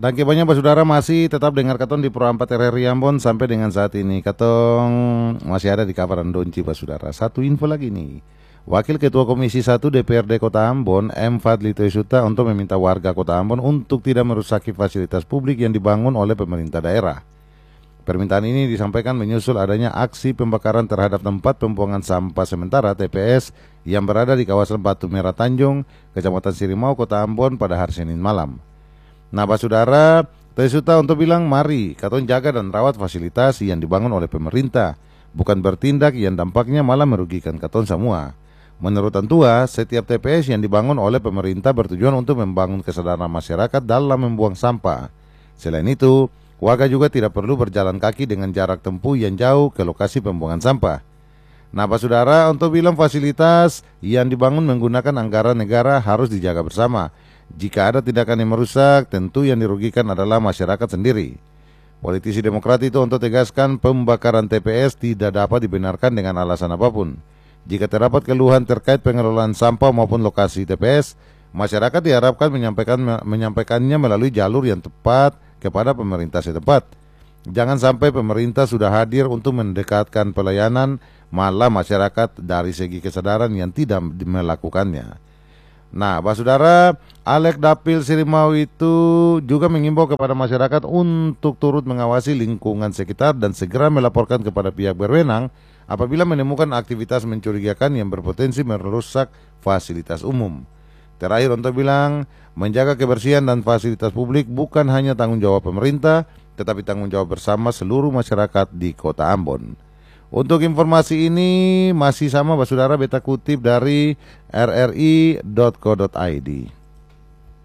Dan banyak saudara masih tetap dengar katong di Pro 4 RRI Ambon sampai dengan saat ini. Katong masih ada di kabar Donci saudara. Satu info lagi nih. Wakil Ketua Komisi 1 DPRD Kota Ambon, M. Fadli Toisuta, untuk meminta warga Kota Ambon untuk tidak merusaki fasilitas publik yang dibangun oleh pemerintah daerah. Permintaan ini disampaikan menyusul adanya aksi pembakaran terhadap tempat pembuangan sampah sementara TPS yang berada di kawasan Batu Merah Tanjung, Kecamatan Sirimau, Kota Ambon pada hari Senin malam. Nah, saudara, Toisuta untuk bilang mari katong jaga dan rawat fasilitas yang dibangun oleh pemerintah, bukan bertindak yang dampaknya malah merugikan katong semua. Menurut Antua, setiap TPS yang dibangun oleh pemerintah bertujuan untuk membangun kesadaran masyarakat dalam membuang sampah. Selain itu, warga juga tidak perlu berjalan kaki dengan jarak tempuh yang jauh ke lokasi pembuangan sampah. Nah, saudara, untuk bilang fasilitas yang dibangun menggunakan anggaran negara harus dijaga bersama. Jika ada tindakan yang merusak, tentu yang dirugikan adalah masyarakat sendiri. Politisi Demokrat itu untuk tegaskan pembakaran TPS tidak dapat dibenarkan dengan alasan apapun. Jika terdapat keluhan terkait pengelolaan sampah maupun lokasi TPS, masyarakat diharapkan menyampaikannya melalui jalur yang tepat kepada pemerintah setempat. Jangan sampai pemerintah sudah hadir untuk mendekatkan pelayanan, malah masyarakat dari segi kesadaran yang tidak melakukannya. Nah, saudara, Alek Dapil Sirimau itu juga mengimbau kepada masyarakat untuk turut mengawasi lingkungan sekitar dan segera melaporkan kepada pihak berwenang apabila menemukan aktivitas mencurigakan yang berpotensi merusak fasilitas umum. Terakhir untuk bilang, menjaga kebersihan dan fasilitas publik bukan hanya tanggung jawab pemerintah, tetapi tanggung jawab bersama seluruh masyarakat di Kota Ambon. Untuk informasi ini masih sama saudara, beta kutip dari rri.co.id.